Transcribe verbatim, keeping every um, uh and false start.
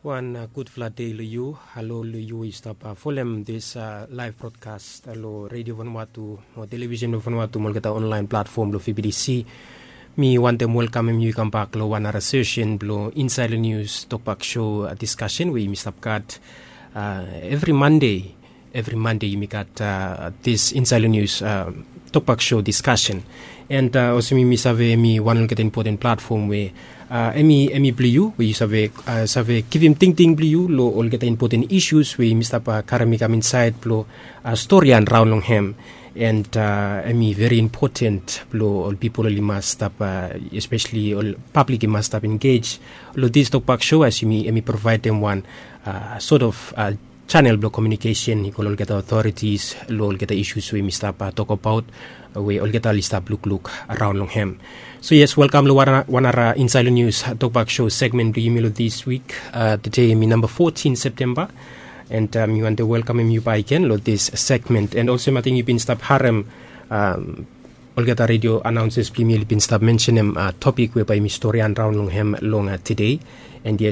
One uh, good flat day lo you. Hello lo you is tap uh, follow this uh, live broadcast lo radio Vanuatu or television lo Vanuatu mo kita online platform lo F B D C. Me want them welcome you come back lo one other session lo inside the news topic show uh, discussion we Mister Kat uh, every Monday every Monday you got uh, this inside the news uh, topic show discussion and uh, also me Mister me one get important platform where Uh, emi emi bliu we save uh, save give him ting ting bliu lo all get important issues we Mister Pa karami come inside lo uh, story and round long him and uh, emi very important lo all people only must up uh, especially all public must up engage lo this talk back show as me emi provide them one uh, sort of uh, channel block communication he all get authorities lo all get issues we Mister Pa talk about uh, we all get a list up look look around long him. So yes, welcome to one our Inside News Talkback Show segment to email this week. Uh, today, me number fourteen September, and um, you want to welcome you by again lo this segment. And also, I think you've been stop harem. Um, Olgata radio announces, please been stop mention him uh, topic whereby me story and round long him long uh, today, and yes.